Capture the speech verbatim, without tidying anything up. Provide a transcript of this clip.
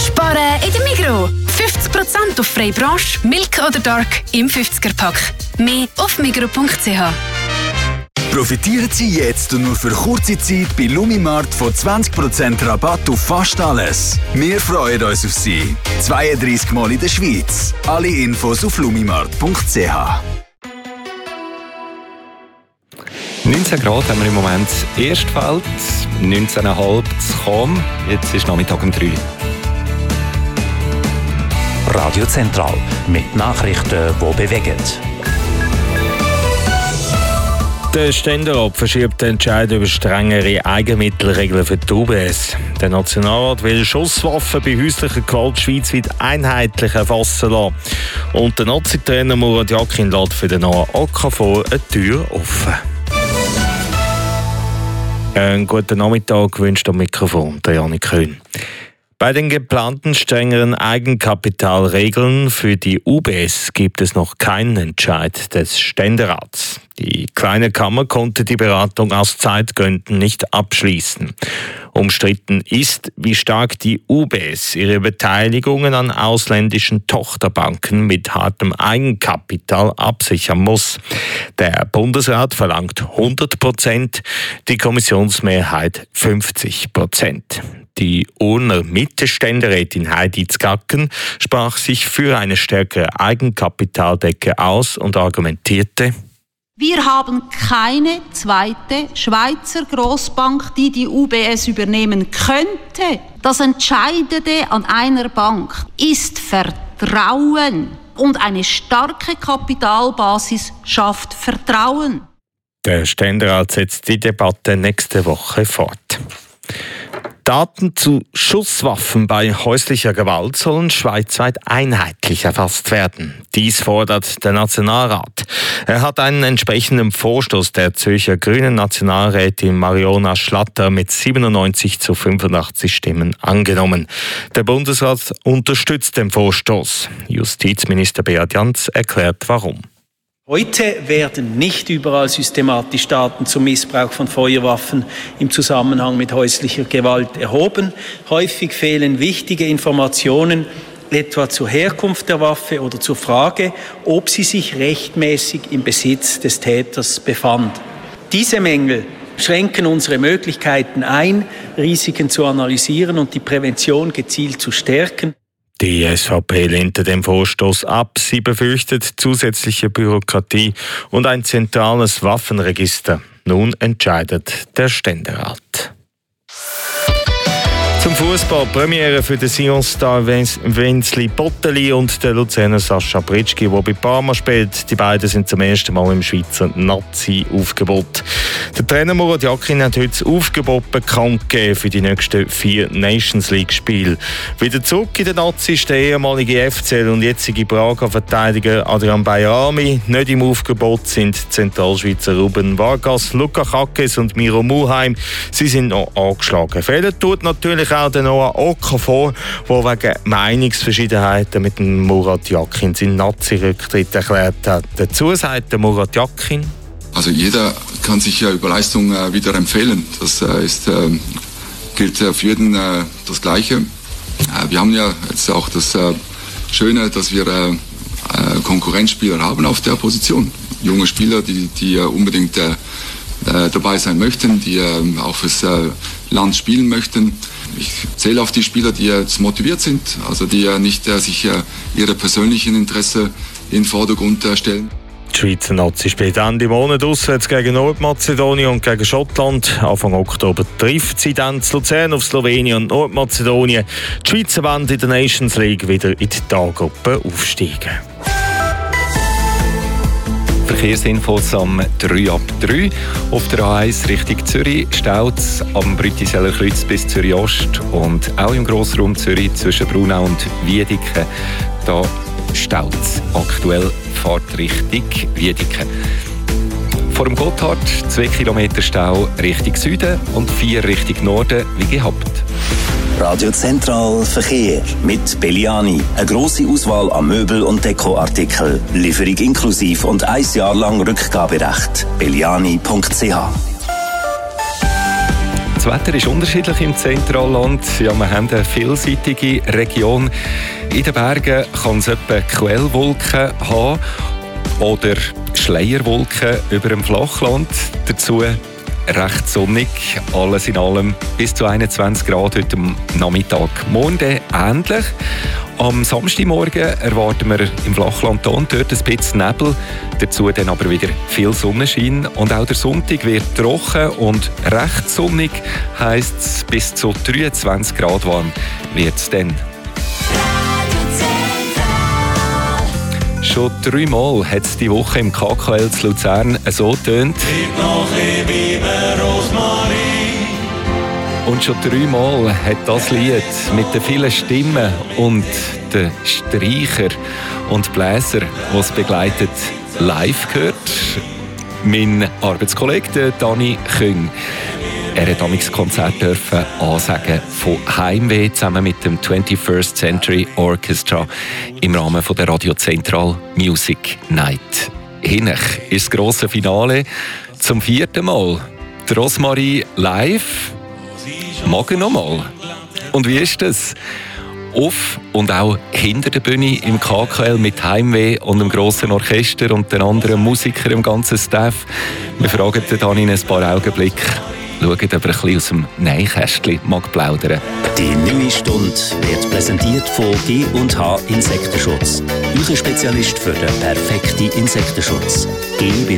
Sparen in der Migros. fünfzig Prozent auf Freie Branche, Milk oder Dark im fünfziger-Pack. Mehr auf migros punkt c h. Profitieren Sie jetzt und nur für kurze Zeit bei Lumimart von zwanzig Prozent Rabatt auf fast alles. Wir freuen uns auf Sie. zweiunddreissig Mal in der Schweiz. Alle Infos auf lumimart punkt c h. neunzehn Grad haben wir im Moment das Erstfeld, neunzehn Komma fünf zu Cham. Jetzt ist Nachmittag um drei. Radio Zentral mit Nachrichten, die bewegen. Der Ständerat verschiebt den Entscheid über strengere Eigenmittelregeln für die U B S. Der Nationalrat will Schusswaffen bei häuslicher Gewalt schweizweit einheitlich erfassen lassen. Und der Nazi-Trainer Murat Yakin lässt für den neuen A K V eine Tür offen. Einen guten Nachmittag wünscht am Mikrofon der Janik Köhn. Bei den geplanten strengeren Eigenkapitalregeln für die U B S gibt es noch keinen Entscheid des Ständerats. Die kleine Kammer konnte die Beratung aus Zeitgründen nicht abschließen. Umstritten ist, wie stark die U B S ihre Beteiligungen an ausländischen Tochterbanken mit hartem Eigenkapital absichern muss. Der Bundesrat verlangt hundert Prozent, die Kommissionsmehrheit fünfzig Prozent. Die Urner Mittelständerätin Heidi Zgacken sprach sich für eine stärkere Eigenkapitaldecke aus und argumentierte: Wir haben keine zweite Schweizer Grossbank, die die U B S übernehmen könnte. Das Entscheidende an einer Bank ist Vertrauen. Und eine starke Kapitalbasis schafft Vertrauen. Der Ständerat setzt die Debatte nächste Woche fort. Daten zu Schusswaffen bei häuslicher Gewalt sollen schweizweit einheitlich erfasst werden. Dies fordert der Nationalrat. Er hat einen entsprechenden Vorstoß der Zürcher Grünen Nationalrätin Mariona Schlatter mit siebenundneunzig zu fünfundachtzig Stimmen angenommen. Der Bundesrat unterstützt den Vorstoß. Justizminister Beat Jans erklärt, warum. Heute werden nicht überall systematisch Daten zum Missbrauch von Feuerwaffen im Zusammenhang mit häuslicher Gewalt erhoben. Häufig fehlen wichtige Informationen, etwa zur Herkunft der Waffe oder zur Frage, ob sie sich rechtmäßig im Besitz des Täters befand. Diese Mängel schränken unsere Möglichkeiten ein, Risiken zu analysieren und die Prävention gezielt zu stärken. Die S V P lehnte den Vorstoß ab. Sie befürchtet zusätzliche Bürokratie und ein zentrales Waffenregister. Nun entscheidet der Ständerat. Zum Fußball Premiere für den Sion-Star Wenzli Botteli und der Luzerner Sascha Britschki, der bei Parma spielt. Die beiden sind zum ersten Mal im Schweizer Nazi-Aufgebot. Der Trainer Murat Yakin hat heute das Aufgebot bekannt gegeben für die nächsten vier Nations-League-Spiele. Wieder zurück in den Nazi ist der ehemalige F C L und jetzige Prager Verteidiger Adrian Bajrami. Nicht im Aufgebot sind Zentralschweizer Ruben Vargas, Luka Kakes und Miro Muheim. Sie sind noch angeschlagen. Fehlen tut natürlich auch der Noah Okafor, der wegen Meinungsverschiedenheiten mit dem Murat Yakin seinen Nazi-Rücktritt erklärt hat. Dazu sagt der Murat Yakin: Also jeder kann sich ja über Leistung äh, wieder empfehlen. Das äh, ist, äh, gilt äh, für jeden äh, das Gleiche. Äh, wir haben ja jetzt auch das äh, Schöne, dass wir äh, äh, Konkurrenzspieler haben auf der Position. Junge Spieler, die, die äh, unbedingt äh, äh, dabei sein möchten, die äh, auch fürs äh, Land spielen möchten. Ich zähle auf die Spieler, die jetzt motiviert sind, also die ja nicht äh, sich äh, ihre persönlichen Interessen in den Vordergrund äh, stellen. Die Schweizer Nazi spielt Ende Monat auswärts gegen Nordmazedonien und gegen Schottland. Anfang Oktober trifft sie dann zu Luzern auf Slowenien und Nordmazedonien. Die Schweizer wollen in der Nations League wieder in die A-Gruppe aufsteigen. Verkehrsinfos am drei ab drei. Auf der A eins Richtung Zürich staut es am Brütiseller Kreuz bis Zürich Ost und auch im Grossraum Zürich zwischen Brunau und Wiedeke. Da staut es aktuell Fahrtrichtung Wiedeke. Vor dem Gotthard zwei Kilometer Stau Richtung Süden und vier Richtung Norden wie gehabt. Radio Zentral Verkehr mit Belliani. Eine grosse Auswahl an Möbel- und Dekoartikeln. Lieferung inklusiv und ein Jahr lang Rückgaberecht. belliani punkt c h. Das Wetter ist unterschiedlich im Zentralland. Ja, wir haben eine vielseitige Region. In den Bergen kann es etwa Quellwolken haben oder Schleierwolken über dem Flachland. Dazu recht sonnig, alles in allem bis zu einundzwanzig Grad heute am Nachmittag. Morgen ähnlich. Am Samstagmorgen erwarten wir im Flachland hier und dort ein bisschen Nebel, dazu dann aber wieder viel Sonnenschein. Und auch der Sonntag wird trocken und recht sonnig, heisst es bis zu dreiundzwanzig Grad warm wird es dann. Schon dreimal hat es die Woche im K K L zu Luzern so getönt. Und schon dreimal hat das Lied mit den vielen Stimmen und den Streicher und Bläser, die es begleitet, live gehört. Mein Arbeitskollege Dani Küng. Er hat damals Konzert dürfen ansagen von Heimweh zusammen mit dem twenty-first Century Orchestra im Rahmen von der Radio Zentral Music Night. Hinech ist das grosse Finale zum vierten Mal. Die Rosmarie live. Morgen noch mal. Und wie ist das? Auf und auch hinter der Bühne im K K L mit Heimweh und einem grossen Orchester und den anderen Musikern im ganzen Staff. Wir fragen den Dani in ein paar Augenblicke. Schauen, ob er ein bisschen aus dem Nähkästchen mag plaudern. Die neue Stunde wird präsentiert von G und H Insektenschutz. Euer Spezialist für den perfekten Insektenschutz. G